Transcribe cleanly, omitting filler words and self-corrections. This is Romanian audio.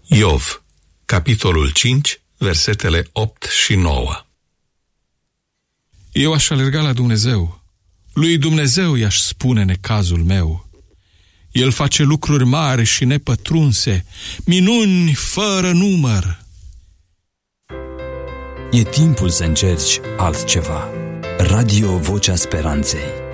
Iov, capitolul 5, versetele 8 și 9. Eu aș alerga la Dumnezeu. Lui Dumnezeu i-aș spune necazul meu. El face lucruri mari și nepătrunse, minuni fără număr. E timpul să încerci altceva. Radio Vocea Speranței.